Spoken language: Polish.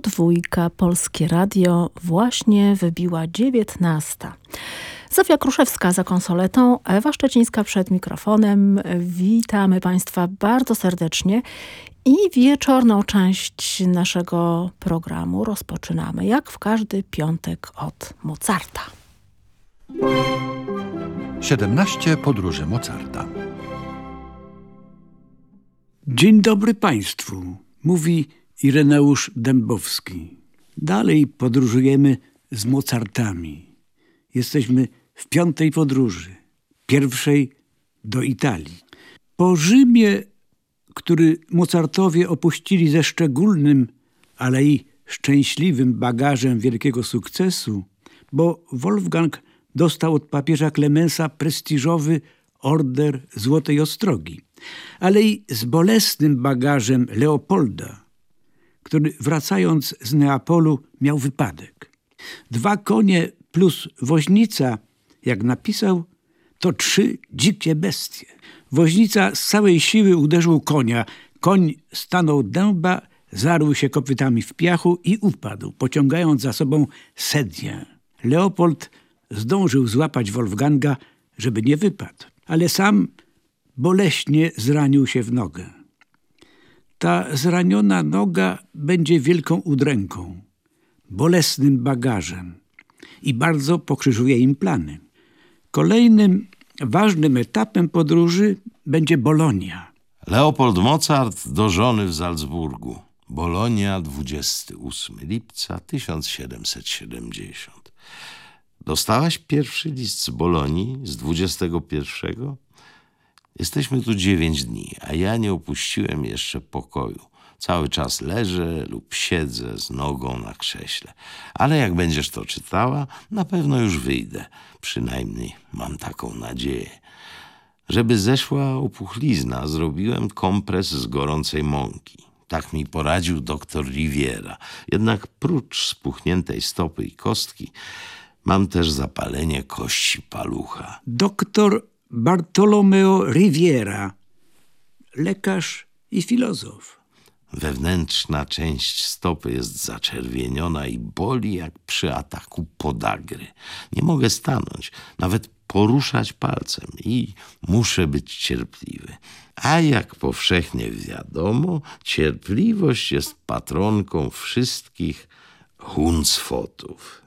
Dwójka, Polskie Radio, właśnie wybiła 19. Zofia Kruszewska za konsoletą, Ewa Szczecińska przed mikrofonem. Witamy Państwa bardzo serdecznie i wieczorną część naszego programu rozpoczynamy jak w każdy piątek od Mozarta. 17 podróży Mozarta. Dzień dobry Państwu, mówi Ireneusz Dębowski. Dalej podróżujemy z Mozartami. Jesteśmy w 5. podróży, pierwszej do Italii. Po Rzymie, który Mozartowie opuścili ze szczególnym, ale i szczęśliwym bagażem wielkiego sukcesu, bo Wolfgang dostał od papieża Klemensa prestiżowy Order Złotej Ostrogi, ale i z bolesnym bagażem Leopolda, który wracając z Neapolu miał wypadek. 2 konie plus woźnica, jak napisał, to 3 dzikie bestie. Woźnica z całej siły uderzył konia. Koń stanął dęba, zarł się kopytami w piachu i upadł, pociągając za sobą Sedię. Leopold zdążył złapać Wolfganga, żeby nie wypadł, ale sam boleśnie zranił się w nogę. Ta zraniona noga będzie wielką udręką, bolesnym bagażem i bardzo pokrzyżuje im plany. Kolejnym ważnym etapem podróży będzie Bolonia. Leopold Mozart do żony w Salzburgu. Bolonia, 28 lipca 1770. Dostałaś pierwszy list z Bolonii z 21? Jesteśmy tu 9 dni, a ja nie opuściłem jeszcze pokoju. Cały czas leżę lub siedzę z nogą na krześle. Ale jak będziesz to czytała, na pewno już wyjdę. Przynajmniej mam taką nadzieję. Żeby zeszła opuchlizna, zrobiłem kompres z gorącej mąki. Tak mi poradził doktor Riviera. Jednak prócz spuchniętej stopy i kostki mam też zapalenie kości palucha. Doktor Bartolomeo Riviera, lekarz i filozof. Wewnętrzna część stopy jest zaczerwieniona i boli jak przy ataku podagry. Nie mogę stanąć, nawet poruszać palcem i muszę być cierpliwy. A jak powszechnie wiadomo, cierpliwość jest patronką wszystkich Huncfotów.